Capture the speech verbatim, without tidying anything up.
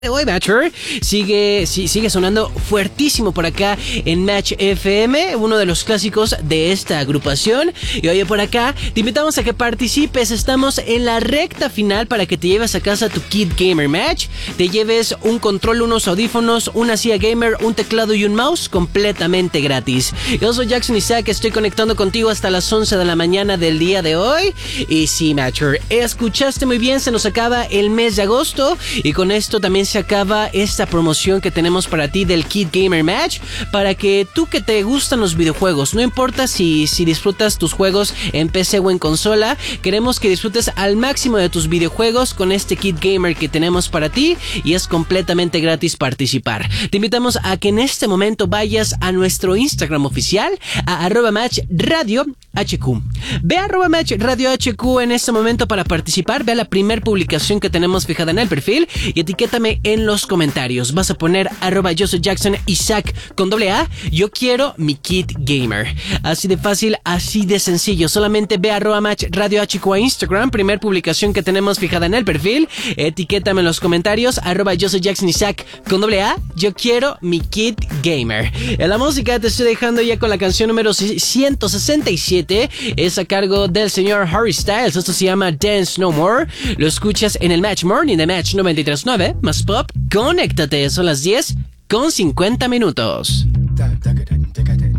Hoy Matcher sigue, sí, sigue sonando fuertísimo por acá en Match F M, uno de los clásicos de esta agrupación. Y oye, por acá te invitamos a que participes. Estamos en la recta final para que te lleves a casa tu Kit Gamer Match. Te lleves un control, unos audífonos, una silla gamer, un teclado y un mouse completamente gratis. Yo soy Jackson Isaac, estoy conectando contigo hasta las once de la mañana del día de hoy. Y sí, Matcher, escuchaste muy bien, se nos acaba el mes de agosto y con esto también se acaba esta promoción que tenemos para ti del Kit Gamer Match, para que tú que te gustan los videojuegos, no importa si, si disfrutas tus juegos en P C o en consola, queremos que disfrutes al máximo de tus videojuegos con este Kit Gamer que tenemos para ti y es completamente gratis participar. Te invitamos a que en este momento vayas a nuestro Instagram oficial, a arroba match radio hq. Ve a arroba match radio hq en este momento para participar, ve a la primer publicación que tenemos fijada en el perfil y etiquétame en los comentarios. Vas a poner arroba yo soy Jackson Isaac con doble A, yo quiero mi Kit Gamer. Así de fácil, así de sencillo. Solamente ve a arroba match radio hq a Instagram, primer publicación que tenemos fijada en el perfil, etiquétame en los comentarios, arroba yo soy Jackson Isaac con doble A, yo quiero mi Kit Gamer. En la música te estoy dejando ya con la canción número ciento sesenta y siete, es a cargo del señor Harry Styles. Esto se llama Dance No More. Lo escuchas en el Match Morning de Match noventa y tres punto nueve más Pop. Conéctate, son las diez con cincuenta minutos.